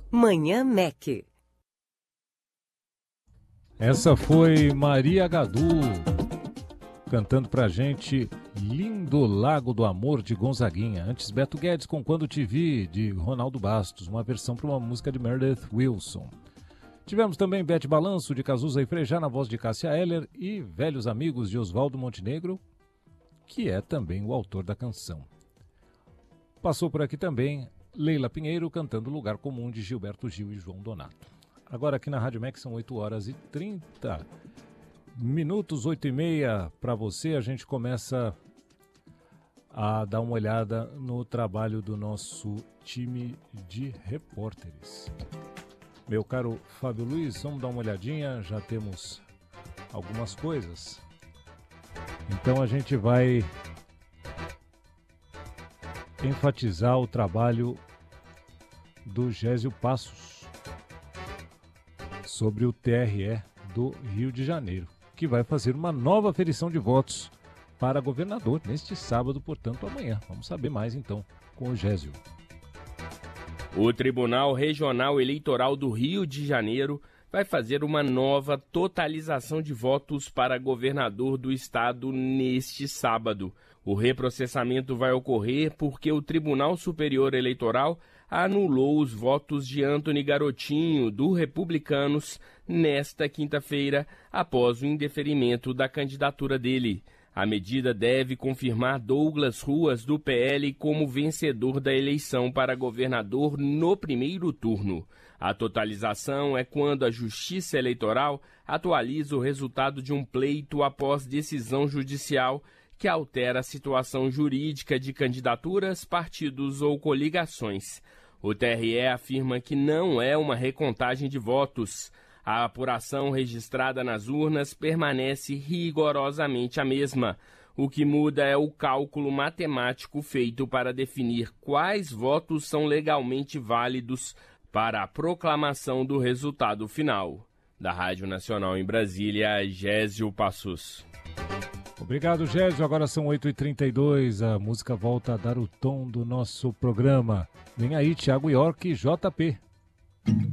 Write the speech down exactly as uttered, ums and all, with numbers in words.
Manhã M E C. Essa foi Maria Gadu cantando pra gente Lindo Lago do Amor de Gonzaguinha. Antes, Beto Guedes com Quando Te Vi de Ronaldo Bastos, uma versão para uma música de Meredith Wilson. Tivemos também Bete Balanço de Cazuza e Frejá na voz de Cássia Eller e Velhos Amigos de Oswaldo Montenegro, que é também o autor da canção. Passou por aqui também Leila Pinheiro cantando Lugar Comum de Gilberto Gil e João Donato. Agora aqui na Rádio M E C são oito horas e trinta minutos, oito e meia para você. A gente começa a dar uma olhada no trabalho do nosso time de repórteres. Meu caro Fábio Luiz, vamos dar uma olhadinha, já temos algumas coisas. Então a gente vai enfatizar o trabalho do Gésio Passos sobre o T R E do Rio de Janeiro, que vai fazer uma nova aferição de votos para governador neste sábado, portanto amanhã. Vamos saber mais então com o Gésio. O Tribunal Regional Eleitoral do Rio de Janeiro vai fazer uma nova totalização de votos para governador do estado neste sábado. O reprocessamento vai ocorrer porque o Tribunal Superior Eleitoral anulou os votos de Antony Garotinho, do Republicanos, nesta quinta-feira, após o indeferimento da candidatura dele. A medida deve confirmar Douglas Ruas, do P L, como vencedor da eleição para governador no primeiro turno. A totalização é quando a Justiça Eleitoral atualiza o resultado de um pleito após decisão judicial que altera a situação jurídica de candidaturas, partidos ou coligações. O T R E afirma que não é uma recontagem de votos. A apuração registrada nas urnas permanece rigorosamente a mesma. O que muda é o cálculo matemático feito para definir quais votos são legalmente válidos para a proclamação do resultado final. Da Rádio Nacional em Brasília, Gésio Passos. Obrigado, Gésio. Agora são oito e trinta e dois. A música volta a dar o tom do nosso programa. Vem aí, Thiago York e J P.